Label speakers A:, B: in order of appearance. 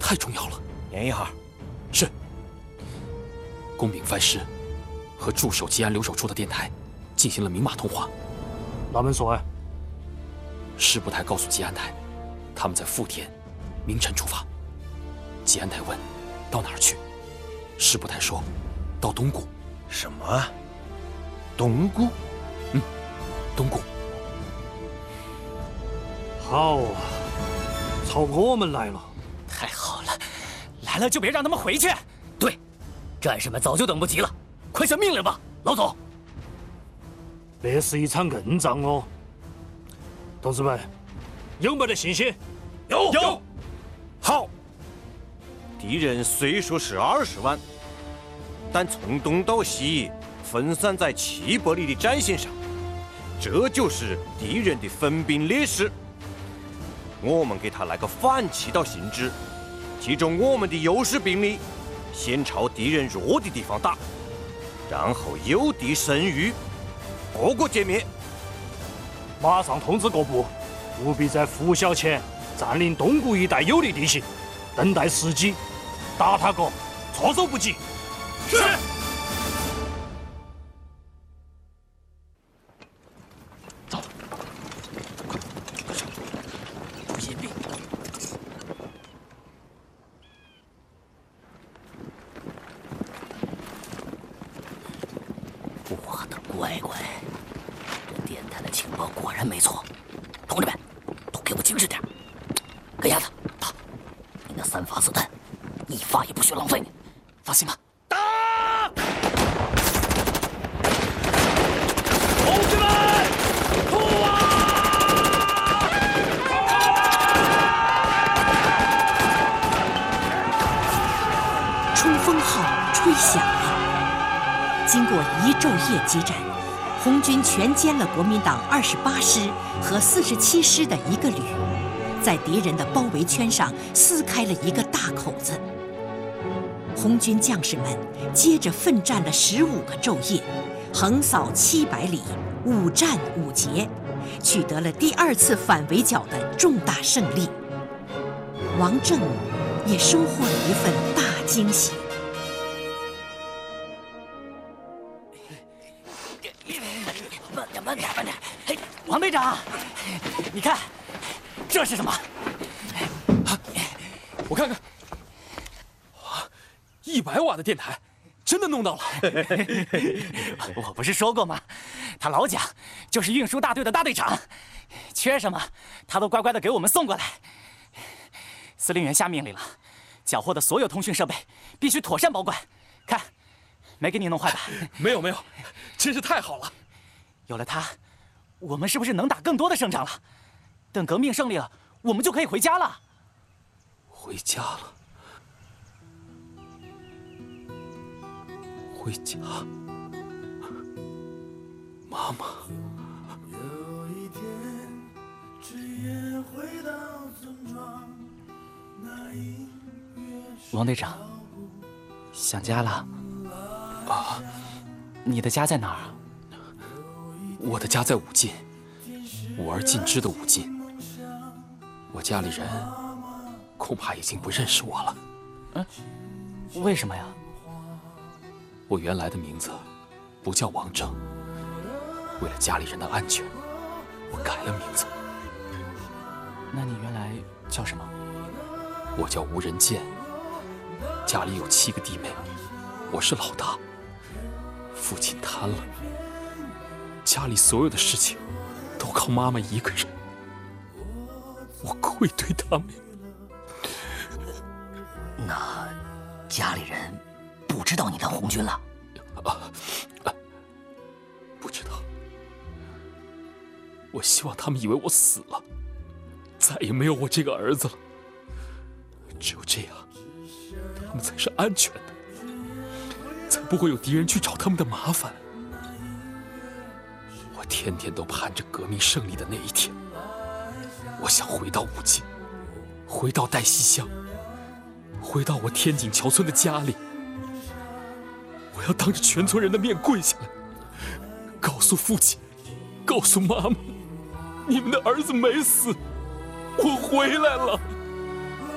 A: 太重要了。
B: 念一下。
A: 是。公禀藩师，和驻守吉安留守处的电台进行了明码通话。
C: 哪门说？
A: 师部台告诉吉安台，他们在富田明晨出发。吉安台问到哪儿去，师部台说到东谷。
B: 什么？东谷？
A: 东谷。
C: 好啊，朝我们来了。
D: 太好了，来了就别让他们回去。对，战士们早就等不及了，快下命令吧，老总。
C: 那是一场硬仗哦，同志们，有没得信心？
B: 有。好。敌人虽说是20万，但从东到西分散在700里的战线上，这就是敌人的分兵劣势。我们给他来个反其道行之，集中我们的优势兵力，先朝敌人弱的地方打，然后诱敌生余，个歼灭。
C: 马上通知各部，务必在拂晓前占领东谷一带有利地形，等待时机，打他个措手不及。
B: 是。
A: 走，快，注意隐蔽。
D: 我的乖乖，这电台的情报果然没错。同志们，都给我精神点！赶鸭子，打！你那3发子弹，一发也不许浪费。
A: 放心吧。
D: 打！
C: 同志们，突啊！
E: 冲锋号吹响了。经过1昼夜激战，红军全歼了国民党28师和47师的一个旅，在敌人的包围圈上撕开了一个大口子。红军将士们接着奋战了15个昼夜，横扫700里，5战5捷，取得了第2次反围剿的重大胜利。王震也收获了一份大惊喜。
D: 慢点，慢点！嘿，王队长，你看，这是什么？
A: 我看看。哇，100瓦的电台，真的弄到了。
D: 我不是说过吗？他老蒋就是运输大队的大队长，缺什么他都乖乖的给我们送过来。司令员下命令了，缴获的所有通讯设备必须妥善保管。看，没给你弄坏吧？
A: 没有，真是太好了。
D: 有了它，我们是不是能打更多的胜仗了？等革命胜利了，我们就可以回家了。
A: 回家了，回家，妈妈。
F: 有一天，只愿回到村庄，那音乐
D: 王队长，想家了？
A: 啊，
D: 你的家在哪儿？
A: 我的家在武进，武而尽之的武进。我家里人恐怕已经不认识我了。
D: 为什么呀？
A: 我原来的名字不叫王正，为了家里人的安全，我改了名字。
D: 那你原来叫什么？
A: 我叫吴仁健，家里有7个弟妹，我是老大。父亲瘫了，家里所有的事情都靠妈妈一个人，我愧对他们。
D: 那家里人不知道你当红军了？
A: 不知道。我希望他们以为我死了，再也没有我这个儿子了。只有这样，他们才是安全的，才不会有敌人去找他们的麻烦。我天天都盼着革命胜利的那一天。我想回到武进，回到戴溪乡，回到我天井桥村的家里。我要当着全村人的面跪下来，告诉父亲，告诉妈妈，你们的儿子没死，我回来了。